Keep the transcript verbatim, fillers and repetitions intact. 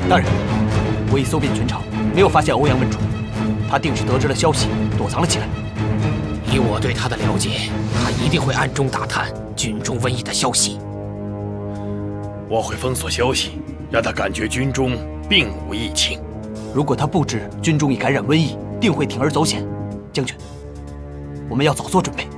大人，我已搜遍全场，没有发现欧阳问主，他定是得知了消息，躲藏了起来。 以我对他的了解，他一定会暗中打探军中瘟疫的消息。 我会封锁消息，让他感觉军中并无疫情。 如果他不知军中已感染瘟疫，定会铤而走险。将军，我们要早做准备。